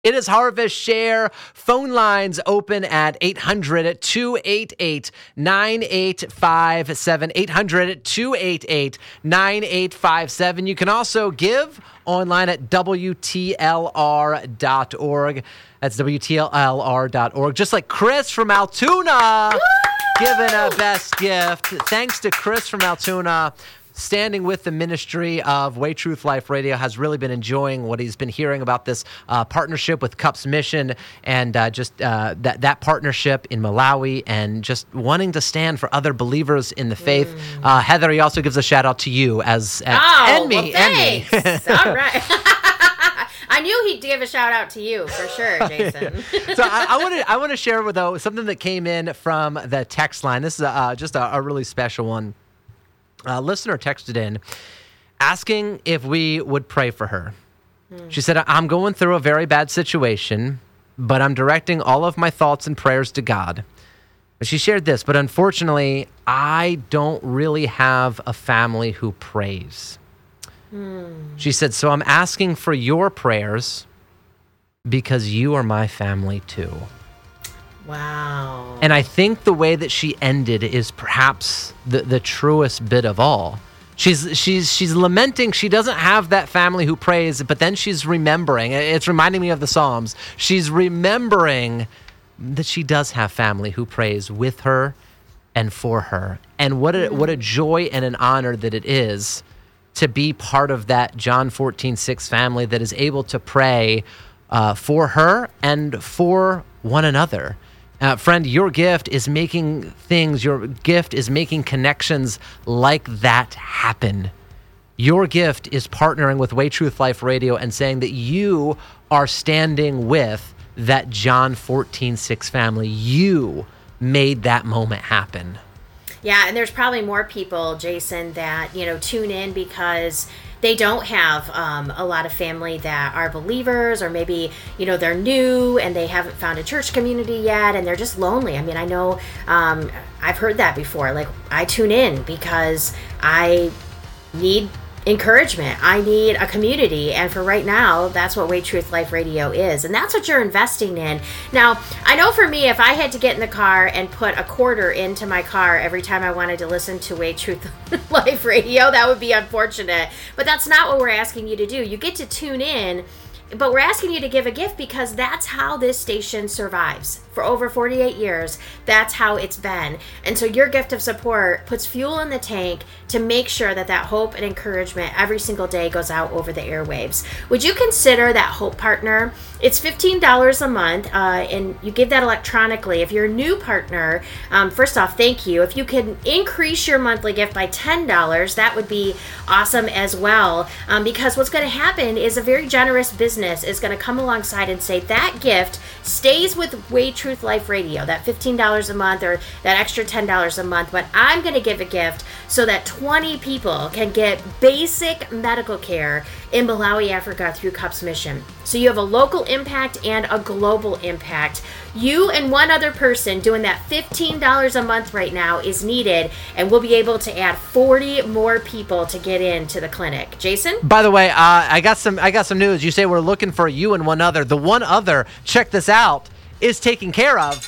It is Harvest Share. Phone lines open at 800-288-9857. 800-288-9857. You can also give online at WTLR.org. That's WTLR.org. Just like Chris from Altoona giving a best gift. Thanks to Chris from Altoona. Standing with the ministry of Way Truth Life Radio, has really been enjoying what he's been hearing about this partnership with Cups Mission and that partnership in Malawi and just wanting to stand for other believers in the faith. Heather, he also gives a shout out to you and me. Thanks. All right. I knew he'd give a shout out to you for sure, Jason. So I want to share with something that came in from the text line. This is just a really special one. A listener texted in asking if we would pray for her. She said, I'm going through a very bad situation, but I'm directing all of my thoughts and prayers to God. She shared this, but unfortunately, I don't really have a family who prays. She said, so I'm asking for your prayers because you are my family too. Wow. And I think the way that she ended is perhaps the truest bit of all. She's lamenting she doesn't have that family who prays, but then she's remembering. It's reminding me of the Psalms. She's remembering that she does have family who prays with her and for her. And what a joy and an honor that it is to be part of that John 14:6 family that is able to pray for her and for one another. Friend, your gift is making connections like that happen. Your gift is partnering with Way Truth Life Radio and saying that you are standing with that John 14:6 family. You made that moment happen. Yeah, and there's probably more people, Jason, that, tune in because they don't have a lot of family that are believers, or maybe, they're new and they haven't found a church community yet and they're just lonely. I mean, I know I've heard that before. Like, I tune in because I need encouragement. I need a community. And for right now, that's what Way Truth Life Radio is. And that's what you're investing in. Now, I know for me, if I had to get in the car and put a quarter into my car every time I wanted to listen to Way Truth Life Radio, that would be unfortunate. But that's not what we're asking you to do. You get to tune in, but we're asking you to give a gift because that's how this station survives. For over 48 years, that's how it's been. And so your gift of support puts fuel in the tank to make sure that hope and encouragement every single day goes out over the airwaves. Would you consider that Hope Partner? It's $15 a month, and you give that electronically. If you're a new partner, first off, thank you. If you can increase your monthly gift by $10, that would be awesome as well, because what's going to happen is a very generous business is going to come alongside and say that gift stays with Way Truth Life Radio, that $15 a month or that extra $10 a month, but I'm going to give a gift so that 20 people can get basic medical care in Malawi, Africa through Cups Mission. So you have a local impact and a global impact. You and one other person doing that $15 a month right now is needed, and we'll be able to add 40 more people to get into the clinic. Jason? By the way, I got some news. You say we're looking for you and one other. The one other, check this out, is taken care of.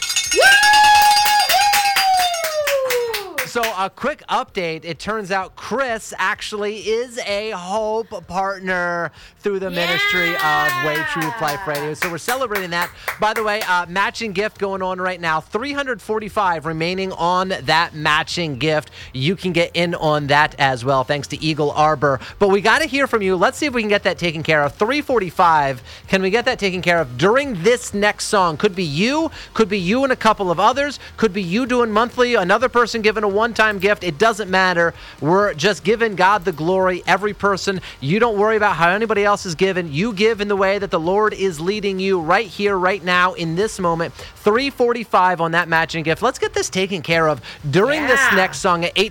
So a quick update. It turns out Chris actually is a Hope Partner through the ministry of Way Truth Life Radio. So we're celebrating that. By the way, matching gift going on right now. 345 remaining on that matching gift. You can get in on that as well, thanks to Eagle Arbor. But we got to hear from you. Let's see if we can get that taken care of. 345. Can we get that taken care of during this next song? Could be you and a couple of others. Could be you doing monthly, another person giving a one-time gift. It doesn't matter. We're just giving God the glory. Every person, you don't worry about how anybody else is giving. You give in the way that the Lord is leading you right here, right now, in this moment. 345 on that matching gift. Let's get this taken care of during this next song at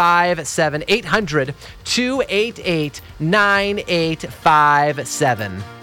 800-288-9857. 800-288-9857.